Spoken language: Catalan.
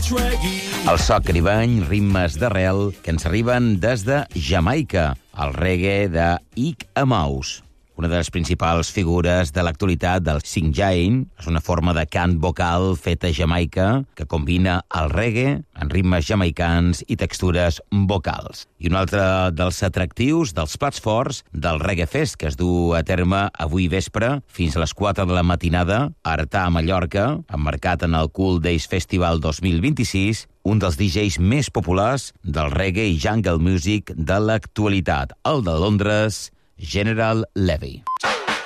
El so caribeny, ritmes d'arrel que ens arriben des de Jamaica, el reggae de Ike Amos. Una de les principals figures de l'actualitat del Sing Jain és una forma de cant vocal feta a Jamaica que combina el reggae en ritmes jamaicans i textures vocals. I un altre dels atractius, dels plats forts del Reggae Fest, que es du a terme avui vespre fins a les 4 de la matinada a Artà, a Mallorca, emmarcat en el Cool Days Festival 2026, un dels DJs més populars del reggae i jungle music de l'actualitat, el de Londres, General Levy.